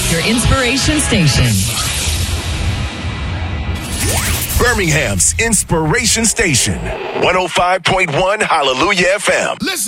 your inspiration station. Birmingham's Inspiration Station, 105.1 Hallelujah FM. Listen.